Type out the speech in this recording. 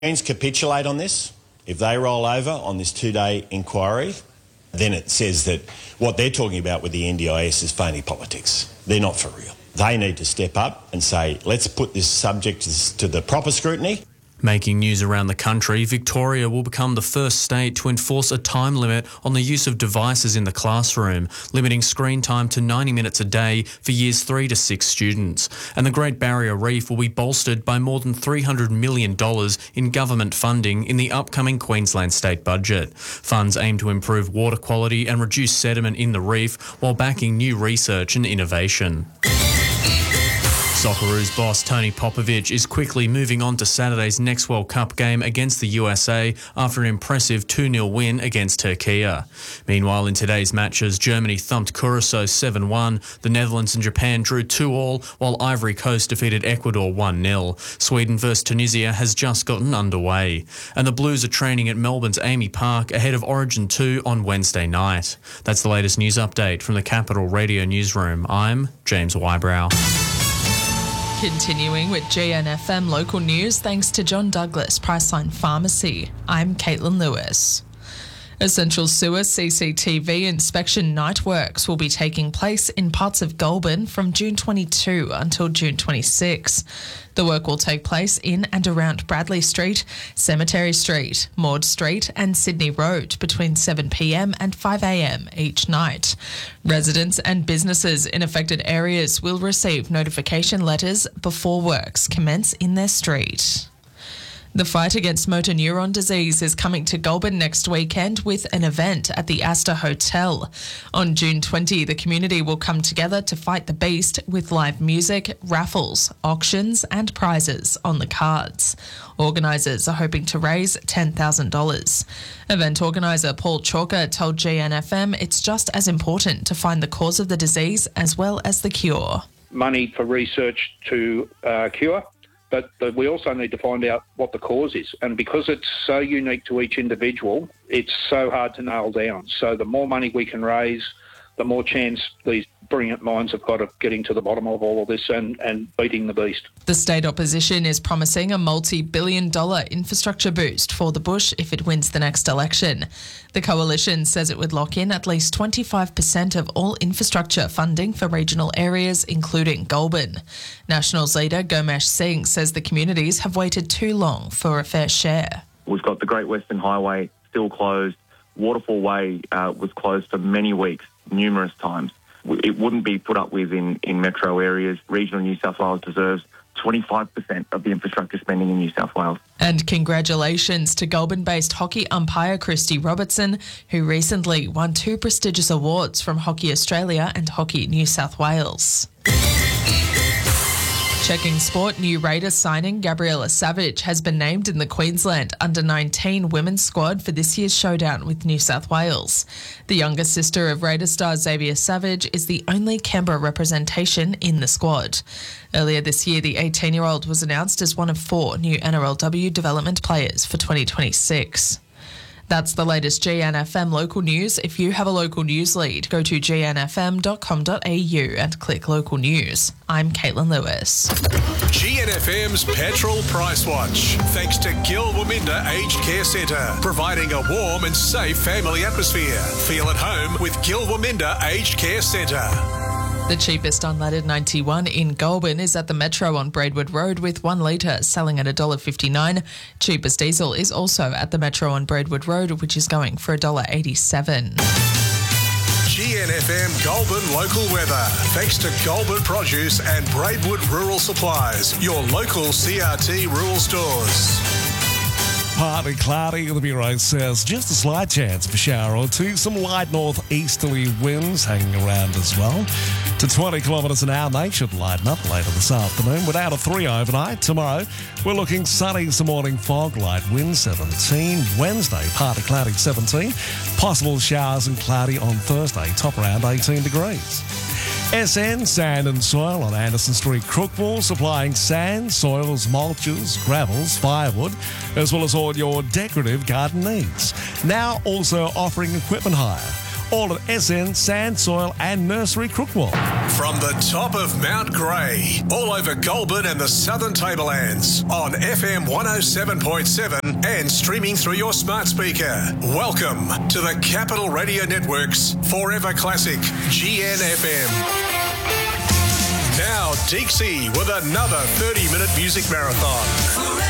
Greens capitulate on this, if they roll over on this 2-day inquiry, then it says that what they're talking about with the NDIS is phony politics. They're not for real. They need to step up and say, let's put this subject to the proper scrutiny. Making news around the country, Victoria will become the first state to enforce a time limit on the use of devices in the classroom, limiting screen time to 90 minutes a day for years 3 to 6 students. And the Great Barrier Reef will be bolstered by more than $300 million in government funding in the upcoming Queensland state budget. Funds aim to improve water quality and reduce sediment in the reef while backing new research and innovation. Socceroos boss Tony Popovic is quickly moving on to Saturday's next World Cup game against the USA after an impressive 2-0 win against Turkey. Meanwhile, in today's matches, Germany thumped Curacao 7-1, the Netherlands and Japan drew 2-2, while Ivory Coast defeated Ecuador 1-0. Sweden vs Tunisia has just gotten underway. And the Blues are training at Melbourne's Amy Park ahead of Origin 2 on Wednesday night. That's the latest news update from the Capital Radio Newsroom. I'm James Wybrow. Continuing with GNFM local news, thanks to John Douglas Priceline Pharmacy. I'm Caitlin Lewis. Essential Sewer CCTV inspection night works will be taking place in parts of Goulburn from June 22 until June 26. The work will take place in and around Bradley Street, Cemetery Street, Maud Street and Sydney Road between 7 p.m. and 5 a.m. each night. Residents and businesses in affected areas will receive notification letters before works commence in their street. The fight against motor neuron disease is coming to Goulburn next weekend with an event at the Astor Hotel. On June 20, the community will come together to fight the beast with live music, raffles, auctions and prizes on the cards. Organisers are hoping to raise $10,000. Event organiser Paul Chalker told GNFM it's just as important to find the cause of the disease as well as the cure. Money for research to cure. But we also need to find out what the cause is. And because it's so unique to each individual, it's so hard to nail down. So the more money we can raise, the more chance these brilliant minds have got of getting to the bottom of all of this and beating the beast. The state opposition is promising a multi-billion-dollar infrastructure boost for the Bush if it wins the next election. The coalition says it would lock in at least 25% of all infrastructure funding for regional areas, including Goulburn. Nationals leader Gomesh Singh says the communities have waited too long for a fair share. We've got the Great Western Highway still closed. Waterfall Way was closed for many weeks, numerous times. It wouldn't be put up with in metro areas. Regional New South Wales deserves 25% of the infrastructure spending in New South Wales. And congratulations to Goulburn-based hockey umpire Christy Robertson, who recently won 2 prestigious awards from Hockey Australia and Hockey New South Wales. Checking sport, new Raiders signing Gabriella Savage has been named in the Queensland Under-19 women's squad for this year's showdown with New South Wales. The younger sister of Raiders star Xavier Savage is the only Canberra representation in the squad. Earlier this year, the 18-year-old was announced as one of 4 new NRLW development players for 2026. That's the latest GNFM local news. If you have a local news lead, go to gnfm.com.au and click local news. I'm Caitlin Lewis. GNFM's Petrol Price Watch. Thanks to Gil Waminda Aged Care Centre, providing a warm and safe family atmosphere. Feel at home with Gil Waminda Aged Care Centre. The cheapest unleaded 91 in Goulburn is at the Metro on Braidwood Road with 1 litre selling at $1.59. Cheapest diesel is also at the Metro on Braidwood Road, which is going for $1.87. GNFM Goulburn local weather. Thanks to Goulburn Produce and Braidwood Rural Supplies, your local CRT rural stores. Partly cloudy, the Bureau says just a slight chance of a shower or 2. Some light northeasterly winds hanging around as well. To 20 kilometres an hour, they should lighten up later this afternoon. Without a 3 overnight. Tomorrow, we're looking sunny, some morning fog, light wind 17. Wednesday, partly cloudy 17. Possible showers and cloudy on Thursday, top around 18 degrees. SN Sand and Soil on Anderson Street, Crookville, supplying sand, soils, mulches, gravels, firewood, as well as all your decorative garden needs. Now also offering equipment hire. all at SN, Sand, Soil and Nursery Crookwell. From the top of Mount Grey, all over Goulburn and the Southern Tablelands, on FM 107.7 and streaming through your smart speaker. Welcome to the Capital Radio Network's Forever Classic GNFM. Now Deeksy with another 30-minute music marathon.